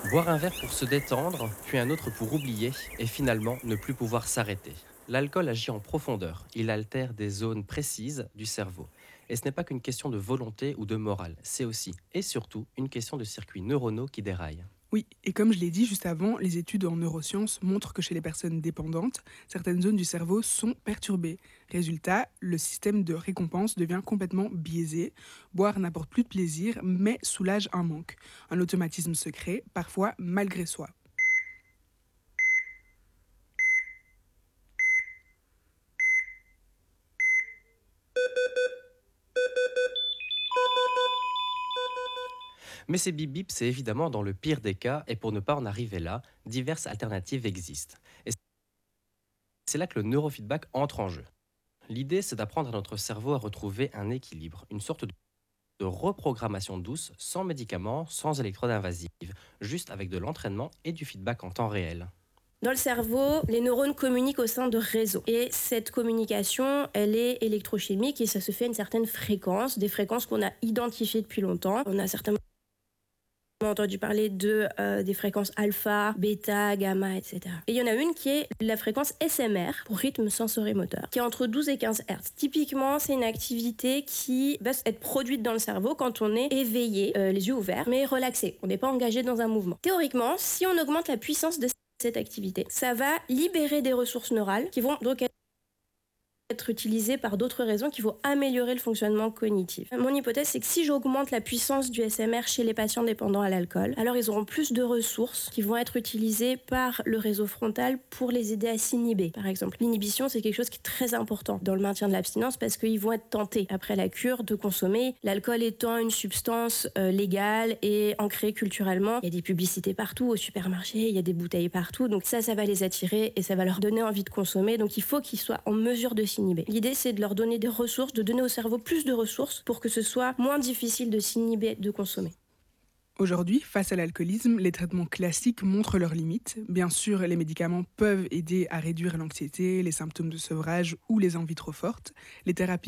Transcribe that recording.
Boire un verre pour se détendre, puis un autre pour oublier, et finalement ne plus pouvoir s'arrêter. L'alcool agit en profondeur, il altère des zones précises du cerveau. Et ce n'est pas qu'une question de volonté ou de morale, c'est aussi et surtout une question de circuits neuronaux qui déraillent. Oui, et comme je l'ai dit juste avant, les études en neurosciences montrent que chez les personnes dépendantes, certaines zones du cerveau sont perturbées. Résultat, le système de récompense devient complètement biaisé. Boire n'apporte plus de plaisir, mais soulage un manque. Un automatisme se crée, parfois malgré soi. Mais ces bip bip, c'est évidemment dans le pire des cas, et pour ne pas en arriver là, diverses alternatives existent. Et c'est là que le neurofeedback entre en jeu. L'idée, c'est d'apprendre à notre cerveau à retrouver un équilibre, une sorte de reprogrammation douce, sans médicaments, sans électrodes invasives, juste avec de l'entraînement et du feedback en temps réel. Dans le cerveau, les neurones communiquent au sein de réseaux. Et cette communication, elle est électrochimique et ça se fait à une certaine fréquence, des fréquences qu'on a identifiées depuis longtemps. On a certainement entendu parler des fréquences alpha, bêta, gamma, etc. Et il y en a une qui est la fréquence SMR, pour rythme sensorimoteur, qui est entre 12 et 15 Hz. Typiquement, c'est une activité qui va être produite dans le cerveau quand on est éveillé, les yeux ouverts, mais relaxé. On n'est pas engagé dans un mouvement. Théoriquement, si on augmente la puissance de cette activité, ça va libérer des ressources neurales qui vont donc être utilisées par d'autres raisons qui vont améliorer le fonctionnement cognitif. Mon hypothèse, c'est que si j'augmente la puissance du SMR chez les patients dépendants à l'alcool, alors ils auront plus de ressources qui vont être utilisées par le réseau frontal pour les aider à s'inhiber. Par exemple, l'inhibition, c'est quelque chose qui est très important dans le maintien de l'abstinence parce qu'ils vont être tentés après la cure de consommer. L'alcool étant une substance légale et ancrée culturellement, il y a des publicités partout au supermarché, il y a des bouteilles partout, donc ça va les attirer et ça va leur donner envie de consommer. Donc il faut qu'ils soient en mesure de s'inhiber. L'idée, c'est de leur donner des ressources, de donner au cerveau plus de ressources pour que ce soit moins difficile de s'inhiber, de consommer. Aujourd'hui, face à l'alcoolisme, les traitements classiques montrent leurs limites. Bien sûr, les médicaments peuvent aider à réduire l'anxiété, les symptômes de sevrage ou les envies trop fortes. Les thérapies